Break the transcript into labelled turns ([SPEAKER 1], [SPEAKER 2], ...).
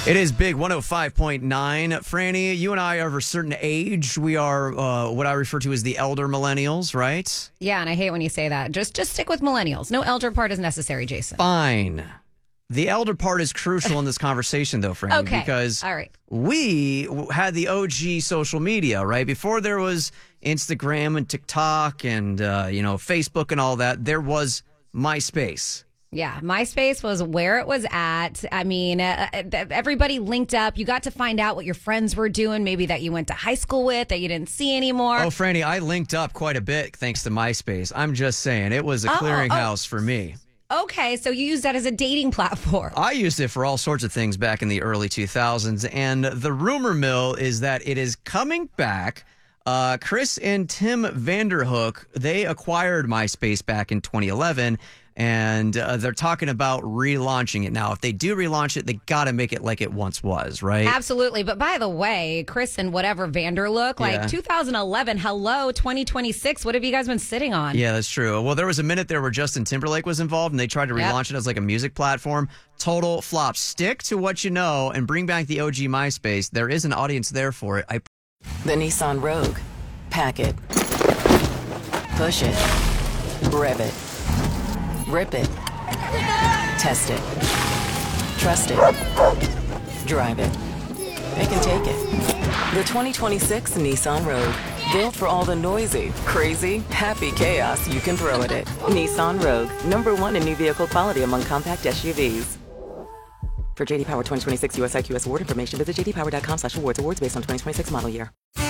[SPEAKER 1] It is Big 105.9. Franny, you and I are of a certain age. We are what I refer to as the elder millennials, right?
[SPEAKER 2] Yeah, and I hate when you say that. Just stick with millennials. No elder part is necessary, Jason.
[SPEAKER 1] Fine. The elder part is crucial in this conversation, though, Franny,
[SPEAKER 2] Okay.
[SPEAKER 1] because
[SPEAKER 2] All right.
[SPEAKER 1] we had the OG social media, right? Before there was Instagram and TikTok and, Facebook and all that, there was MySpace.
[SPEAKER 2] Yeah, MySpace was where it was at. I mean, everybody linked up. You got to find out what your friends were doing, maybe that you went to high school with, that you didn't see anymore.
[SPEAKER 1] Oh, Franny, I linked up quite a bit thanks to MySpace. I'm just saying, it was a clearinghouse for me.
[SPEAKER 2] Okay, so you used that as a dating platform.
[SPEAKER 1] I used it for all sorts of things back in the early 2000s, and the rumor mill is that it is coming back. Chris and Tim Vanderhook, they acquired MySpace back in 2011, and they're talking about relaunching it. Now, if they do relaunch it, they got to make it like it once was, right?
[SPEAKER 2] Absolutely. But by the way, Chris and whatever Vanderlook, like 2011, hello, 2026, what have you guys been sitting on?
[SPEAKER 1] Yeah, that's true. Well, there was a minute there where Justin Timberlake was involved, and they tried to relaunch it as like a music platform. Total flop. Stick to what you know and bring back the OG MySpace. There is an audience there for it.
[SPEAKER 3] The Nissan Rogue. Pack it. Push it. Rev it. Rip it. Test it. Trust it. Drive it. Pick and take it. The 2026 Nissan Rogue. Built for all the noisy, crazy, happy chaos you can throw at it. Nissan Rogue. #1 in new vehicle quality among compact SUVs. For JD Power 2026 US IQS award information, visit jdpower.com/awards. Awards based on 2026 model year.